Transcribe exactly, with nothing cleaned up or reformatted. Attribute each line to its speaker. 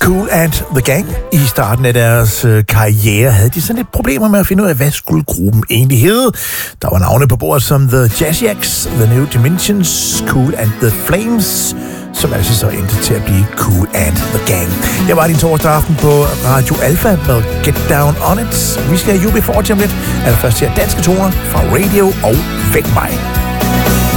Speaker 1: Kool and the Gang. I starten af deres øh, karriere havde de sådan lidt problemer med at finde ud af, hvad skulle gruppen egentlig hedde. Der var navne på bordet som The Jazziacs, The New Dimensions, Kool and the Flames, som altså så endte til at blive Kool and the Gang. Jeg var din torsdag aften på Radio Alpha med Get Down On It. Vi skal have U B forty om lidt. Allerførst her danske toner fra Radio og Væk Mig.